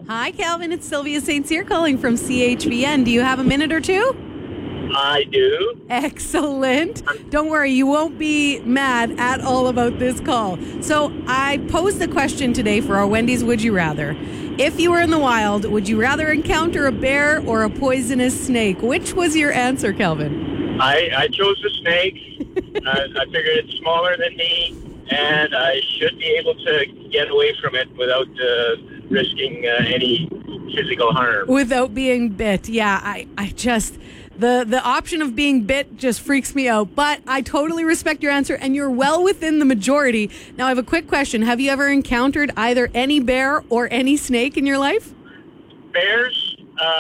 Hi, Calvin. It's Sylvia St. Cyr calling from CHVN. Do you have a minute or two? I do. Excellent. Don't worry, you won't be mad at all about this call. So I posed the question today for our Wendy's Would You Rather. If you were in the wild, would you rather encounter a bear or a poisonous snake? Which was your answer, Calvin? I chose the snake. I figured it's smaller than me, and I should be able to get away from it without risking any physical harm. Without being bit. Yeah, I just... The option of being bit just freaks me out, but I totally respect your answer, and you're well within the majority. Now, I have a quick question. Have you ever encountered either any bear or any snake in your life? Bears,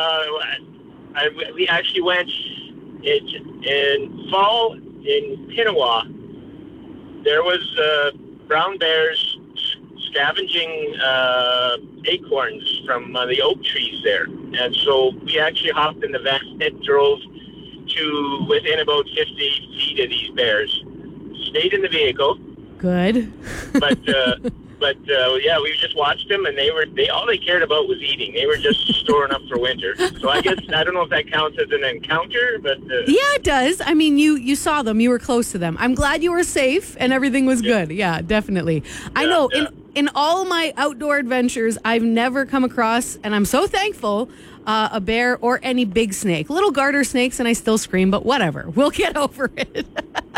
we actually went in fall in Pinawa. There was brown bears scavenging acorns from the oak trees there. And so we actually hopped in the van and drove to within about 50 feet of these bears. Stayed in the vehicle. Good. But yeah, we just watched them, and all they cared about was eating. They were just storing up for winter. So I don't know if that counts as an encounter, but yeah, it does. I mean, you saw them, you were close to them. I'm glad you were safe and everything was good. Yeah, definitely. I know. Yeah. In all my outdoor adventures, I've never come across, and I'm so thankful, a bear or any big snake. Little garter snakes, and I still scream, but whatever. We'll get over it.